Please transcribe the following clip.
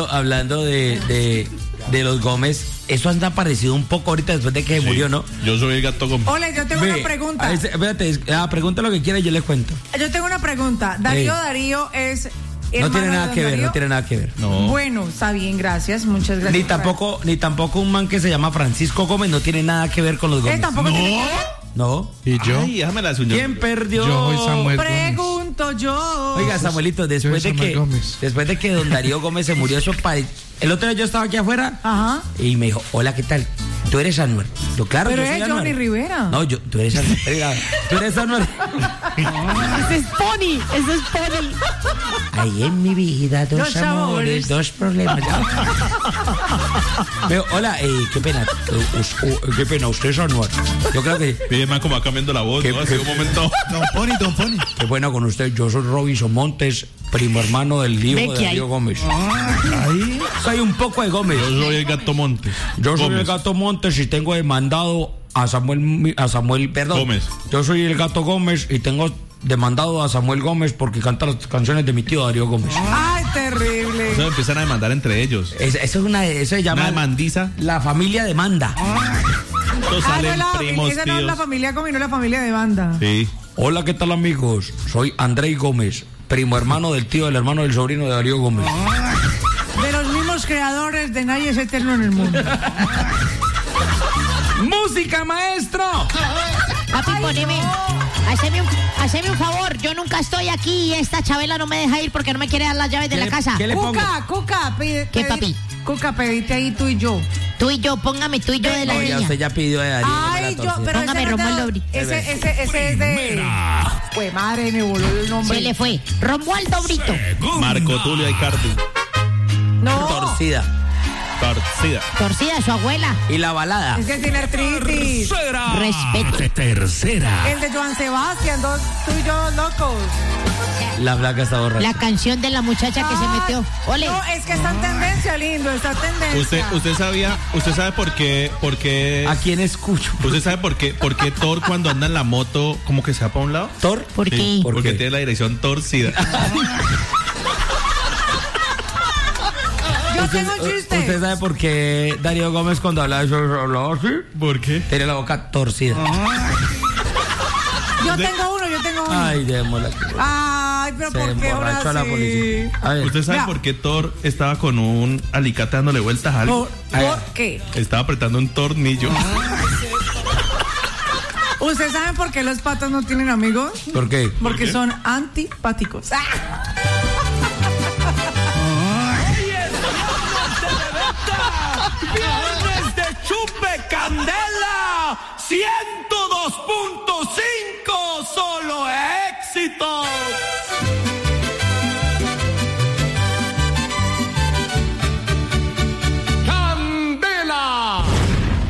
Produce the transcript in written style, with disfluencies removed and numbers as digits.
hablando de los Gómez, eso anda parecido un poco ahorita después de que murió, ¿no? Yo soy el Gato Gómez. Hola, yo tengo una pregunta. Espérate, pregunta lo que quiera y yo le cuento. Yo tengo una pregunta. Darío es... No tiene nada que ver, no tiene nada que ver. No. Bueno, está bien, gracias, muchas gracias. Ni tampoco un man que se llama Francisco Gómez no tiene nada que ver con los Gómez. ¿Tampoco tiene que ver? No. ¿Y yo? Ay, déjame la suya. ¿Quién perdió? Yo soy Samuel Pregunto Gómez. yo. Oiga, Samuelito, después de que don Darío Gómez se murió, el otro día yo estaba aquí afuera. Ajá. Y me dijo, hola, ¿qué tal? ¿Tú eres Anuel? Yo, claro, pero yo soy es Anuel. Johnny Rivera. No, tú eres Anuel. Tú eres Anuel. Ese es Pony. Ahí en mi vida, dos amores, dos problemas. Pero, hola, qué pena. Qué pena, usted es Anuel. Yo creo que... Pide más como va cambiando la voz, ¿no? Hace un momento. Don Pony. Qué bueno con usted. Yo soy Robinson Montes, primo hermano del hijo de Darío Gómez. Ahí. Soy un poco de Gómez. Yo soy el Gato Montes. Yo soy el Gato Montes y tengo demandado a Samuel, perdón. Gómez. Yo soy el Gato Gómez y tengo demandado a Samuel Gómez porque canta las canciones de mi tío Darío Gómez. Ay, terrible. Eso empiezan a demandar entre ellos. Eso se llama una demandiza. La familia demanda. Todos salen primos, esa tíos. no es la familia Gómez, no es la familia de banda. Sí. Hola, ¿qué tal, amigos? Soy Andrei Gómez, primo hermano del tío, del hermano del sobrino de Darío Gómez. De los mismos creadores de Nadie es Eterno en el Mundo. ¡Música, maestro! Papi, poneme. Haceme un favor. Yo nunca estoy aquí y esta Chabela no me deja ir porque no me quiere dar las llaves de la casa. ¿Qué le pongo? Cuca, ¿Qué, papi? Cuca, pedite ahí tú y yo. Tú y yo, póngame tú y yo de la Ya niña. usted ya pidió de Darío. Ay, yo, pero Póngame Romualdo Brito. Ese es de... Pues madre, me voló el nombre. Se le fue. Romualdo Brito. Marco Tulio Icardi. No. Torcida. Torcida, su abuela. Y la balada. Es que tiene artritis. Respeto. Tercera. El de Joan Sebastián, tú y yo locos. La flaca está borracha. La canción de la muchacha que se metió. Ole. No, es que está en tendencia, lindo, está en tendencia. Usted sabe por qué. ¿A quién escucho? ¿Usted sabe por qué Thor cuando anda en la moto como que se va para un lado? ¿Thor? ¿Por qué? Sí, porque qué? tiene la dirección torcida. Yo tengo un chiste. ¿Usted sabe por qué Darío Gómez cuando hablaba de eso hablaba así? ¿Por qué? Tiene la boca torcida. Yo tengo uno. Ay, démosla. Ay, pero Se ¿por qué ahora emborrachó a la sí? policía. A ver. ¿Usted sabe Mira. por qué Thor estaba con un alicate dándole vueltas a algo? ¿Por qué? Estaba apretando un tornillo. ¿Ustedes saben por qué los patos no tienen amigos? ¿Por qué? Porque son antipáticos. ¡Viernes de Chupe Candela! 102.5 solo éxitos.